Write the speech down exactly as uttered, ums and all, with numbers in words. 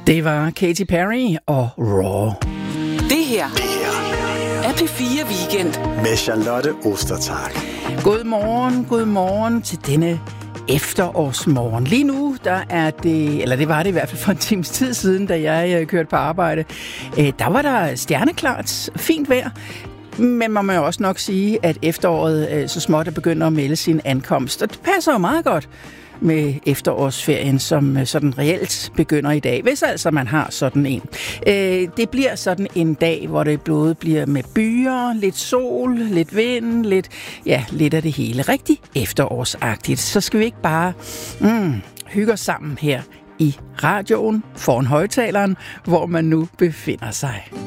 Det var Katy Perry og Raw. Det her er P fire Weekend med Charlotte Ostertag. God morgen, god morgen til denne efterårsmorgen. Lige nu, der er det, eller det var det i hvert fald for en times tid siden, da jeg øh, kørte på arbejde, øh, der var der stjerneklart, fint vejr. Men man må jo også nok sige, at efteråret øh, så småt er begynder at melde sin ankomst. Og det passer jo meget godt med efterårsferien, som sådan reelt begynder i dag, hvis altså man har sådan en. Øh, det bliver sådan en dag, hvor det både bliver med byer, lidt sol, lidt vind, lidt, ja, lidt af det hele. Rigtig efterårsagtigt. Så skal vi ikke bare mm, hygge os sammen her i radioen foran højtaleren, hvor man nu befinder sig.